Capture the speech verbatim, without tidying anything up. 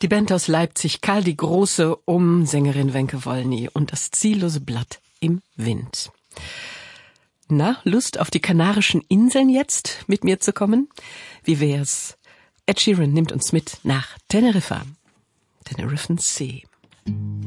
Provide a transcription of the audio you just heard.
Die Band aus Leipzig, Karl die Große um Sängerin Wenke Wolny und das ziellose Blatt im Wind. Na, Lust auf die Kanarischen Inseln jetzt mit mir zu kommen? Wie wär's? Ed Sheeran nimmt uns mit nach Teneriffa, Teneriffensee.